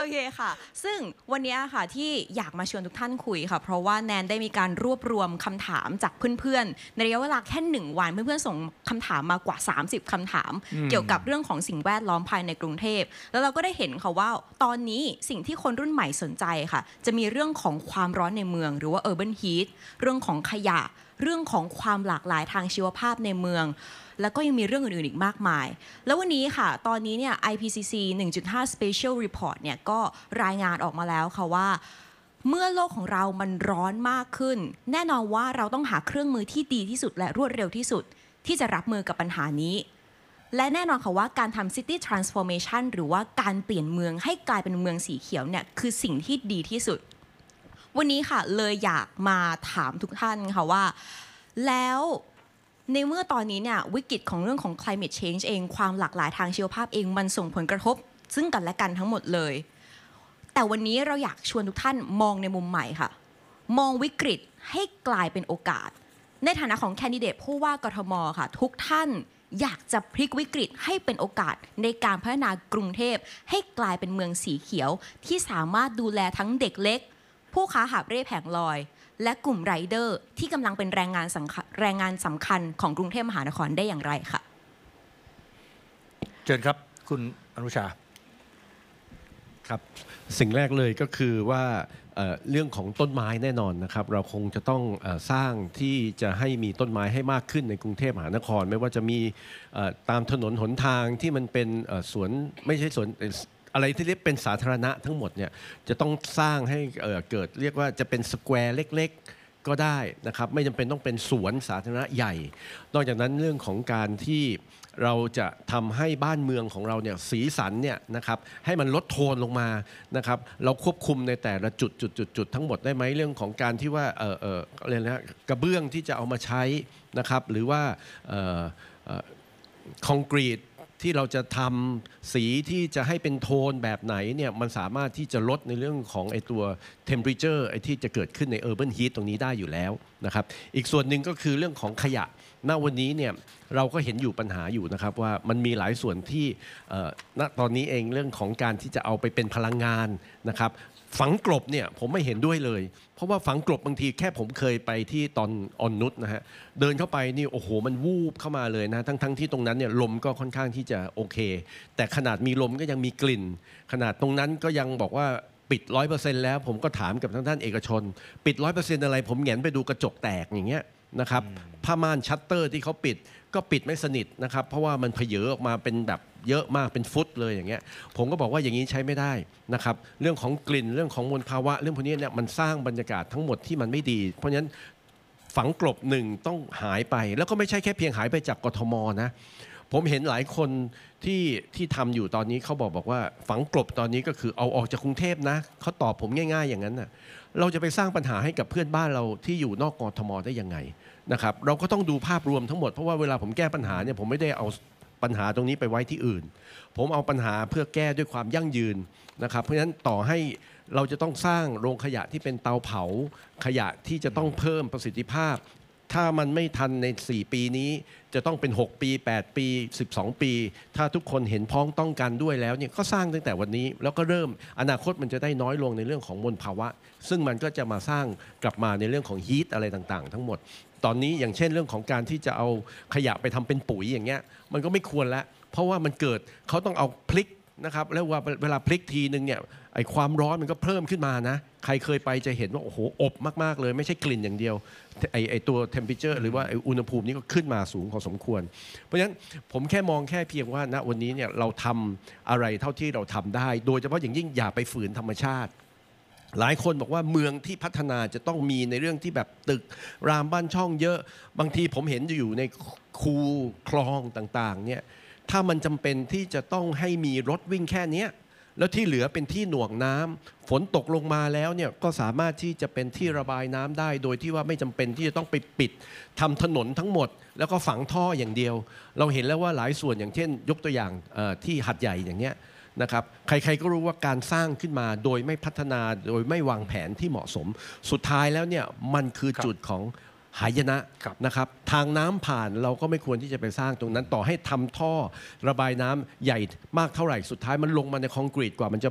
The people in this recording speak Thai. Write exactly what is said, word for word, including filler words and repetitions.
โอเคค่ะซึ่งวันนี้ค่ะที่อยากมาชวนทุกท่านคุยค่ะเพราะว่าแนนได้มีการรวบรวมคำถามจากเพื่อนๆในระยะเวลาแค่หนึ่งวันเพื่อนๆส่งคำถามมากว่าสามสิบคำถามเกี่ยวกับเรื่องของสิ่งแวดล้อมภายในกรุงเทพแล้วเราก็ได้เห็นค่ะว่าตอนนี้สิ่งที่คนรุ่นใหม่สนใจค่ะจะมีเรื่องของความร้อนในเมืองหรือว่า urban heat เรื่องของขยะเรื่องของความหลากหลายทางชีวภาพในเมืองแล้วก็ยังมีเรื่องอื่นๆอีกมากมายแล้ววันนี้ค่ะตอนนี้เนี่ย ไอ พี ซี ซี หนึ่งจุดห้า Special Report เนี่ยก็รายงานออกมาแล้วค่ะว่าเมื่อโลกของเรามันร้อนมากขึ้นแน่นอนว่าเราต้องหาเครื่องมือที่ดีที่สุดและรวดเร็วที่สุดที่จะรับมือกับปัญหานี้และแน่นอนค่ะว่าการทำ City Transformation หรือว่าการเปลี่ยนเมืองให้กลายเป็นเมืองสีเขียวเนี่ยคือสิ่งที่ดีที่สุดวันนี้ค่ะเลยอยากมาถามทุกท่านค่ะว่าแล้วในเมื่อตอนนี้เนี่ยวิกฤตของเรื่องของ climate change เองความหลากหลายทางชีวภาพเองมันส่งผลกระทบซึ่งกันและกันทั้งหมดเลยแต่วันนี้เราอยากชวนทุกท่านมองในมุมใหม่ค่ะมองวิกฤตให้กลายเป็นโอกาสในฐานะของแคนดิเดตผู้ว่ากทมค่ะทุกท่านอยากจะพลิกวิกฤตให้เป็นโอกาสในการพัฒนากรุงเทพให้กลายเป็นเมืองสีเขียวที่สามารถดูแลทั้งเด็กเล็กผู้ค้าหาบเร่แผงลอยและกลุ่มไรเดอร์ที่กำลังเป็นแรงงานสำคัญแรงงานสำคัญของกรุงเทพมหานครได้อย่างไรค่ะเชิญครับคุณอนุชาครับสิ่งแรกเลยก็คือว่าเอ่อเรื่องของต้นไม้แน่นอนนะครับเราคงจะต้องเอ่อสร้างที่จะให้มีต้นไม้ให้มากขึ้นในกรุงเทพมหานครไม่ว่าจะมีเอ่อตามถนนหนทางที่มันเป็นเอ่อสวนไม่ใช่สวนอะไรที่เรียกเป็นสาธารณะทั้งหมดเนี่ยจะต้องสร้างให้เอ่อเกิดเรียกว่าจะเป็นสแควร์เล็กๆก็ได้นะครับไม่จำเป็นต้องเป็นสวนสาธารณะใหญ่นอกจากนั้นเรื่องของการที่เราจะทำให้บ้านเมืองของเราเนี่ยสีสันเนี่ยนะครับให้มันลดโทนลงมานะครับเราควบคุมในแต่ละจุดจุดจุดจุดทั้งหมดได้ไหมเรื่องของการที่ว่าเออเอออะไรนะกระเบื้องที่จะเอามาใช้นะครับหรือว่าเอ่อเอ่อคอนกรีตที่เราจะทำสีที่จะให้เป็นโทนแบบไหนเนี่ยมันสามารถที่จะลดในเรื่องของไอตัว temperature ไอที่จะเกิดขึ้นใน urban heat ตรงนี้ได้อยู่แล้วนะครับอีกส่วนหนึ่งก็คือเรื่องของขยะณวันนี้เนี่ยเราก็เห็นอยู่ปัญหาอยู่นะครับว่ามันมีหลายส่วนที่ณตอนนี้เองเรื่องของการที่จะเอาไปเป็นพลังงานนะครับฝังกลบเนี่ยผมไม่เห็นด้วยเลยเพราะว่าฝังกลบบางทีแค่ผมเคยไปที่ตอนออนนุชนะฮะเดินเข้าไปนี่โอ้โหมันวูบเข้ามาเลยนะทั้งทั้งที่ตรงนั้นเนี่ยลมก็ค่อนข้างที่จะโอเคแต่ขนาดมีลมก็ยังมีกลิ่นขนาดตรงนั้นก็ยังบอกว่าปิด ร้อยเปอร์เซ็นต์ แล้วผมก็ถามกับทางด้านเอกชนปิด ร้อยเปอร์เซ็นต์ อะไรผมแหงนไปดูกระจกแตกอย่างเงี้ยนะครับผ้าม่านชัตเตอร์ที่เขาปิดก็ปิดไม่สนิทนะครับเพราะว่ามันเผยออกมาเป็นแบบเยอะมากเป็นฟุตเลยอย่างเงี้ยผมก็บอกว่าอย่างนี้ใช้ไม่ได้นะครับเรื่องของกลิ่นเรื่องของมลภาวะเรื่องพวกนี้เนี่ยมันสร้างบรรยากาศทั้งหมดที่มันไม่ดีเพราะฉะนั้นฝังกลบหนึ่งต้องหายไปแล้วก็ไม่ใช่แค่เพียงหายไปจากกทมนะผมเห็นหลายคนที่ที่ทำอยู่ตอนนี้เขาบอกบอกว่าฝังกลบตอนนี้ก็คือเอาออกจากกรุงเทพนะเขาตอบผมง่ายๆอย่างนั้นนะเราจะไปสร้างปัญหาให้กับเพื่อนบ้านเราที่อยู่นอกกทมได้ยังไงนะครับเราก็ต้องดูภาพรวมทั้งหมดเพราะว่าเวลาผมแก้ปัญหาเนี่ยผมไม่ได้เอาปัญหาตรงนี้ไปไว้ที่อื่นผมเอาปัญหาเพื่อแก้ด้วยความยั่งยืนนะครับเพราะฉะนั้นต่อให้เราจะต้องสร้างโรงขยะที่เป็นเตาเผาขยะที่จะต้องเพิ่มประสิทธิภาพถ้ามันไม่ทันในสี่ปีนี้จะต้องเป็นหกปีแปดปีสิบสองปีถ้าทุกคนเห็นพ้องต้องกันด้วยแล้วเนี่ยก็สร้างตั้งแต่วันนี้แล้วก็เริ่มอนาคตมันจะได้น้อยลงในเรื่องของมลภาวะซึ่งมันก็จะมาสร้างกลับมาในเรื่องของฮีทอะไรต่างๆทั้งหมดตอนนี้อย่างเช่นเรื่องของการที่จะเอาขยะไปทำเป็นปุ๋ยอย่างเงี้ยมันก็ไม่ควรแล้วเพราะว่ามันเกิดเขาต้องเอาพลิกนะครับแล้วว่าเวลาพลิกทีนึงเนี่ยไอความร้อนมันก็เพิ่มขึ้นมานะใครเคยไปจะเห็นว่าโอ้โหอบมากๆเลยไม่ใช่กลิ่นอย่างเดียวไอไอตัว temperature หรือว่าไออุณหภูมินี่ก็ขึ้นมาสูงพอสมควรเพราะฉะนั้นผมแค่มองแค่เพียงว่าณวันนี้เนี่ยเราทำอะไรเท่าที่เราทำได้โดยเฉพาะอย่างยิ่งอย่าไปฝืนธรรมชาติหลายคนบอกว่าเมืองที่พัฒนาจะต้องมีในเรื่องที่แบบตึกรามบ้านช่องเยอะบางทีผมเห็นอยู่ในคูคลองต่างๆเนี่ยถ้ามันจำเป็นที่จะต้องให้มีรถวิ่งแค่นี้แล้วที่เหลือเป็นที่หน่วงน้ำฝนตกลงมาแล้วเนี่ยก็สามารถที่จะเป็นที่ระบายน้ำได้โดยที่ว่าไม่จำเป็นที่จะต้องไปปิดทำถนนทั้งหมดแล้วก็ฝังท่ออย่างเดียวเราเห็นแล้วว่าหลายส่วนอย่างเช่นยกตัวอย่างที่หัดใหญ่อย่างเงี้ยนะครับใครๆก็รู้ว่าการสร้างขึ้นมาโดยไม่พัฒนาโดยไม่วางแผนที่เหมาะสมสุดท้ายแล้วเนี่ยมันคือจุดของหายนะนะครับทางน้ำผ่านเราก็ไม่ควรที่จะไปสร้างตรงนั้นต่อให้ทำท่อระบายน้ำใหญ่มากเท่าไหร่สุดท้ายมันลงมาในคอนกรีตกว่ามันจะ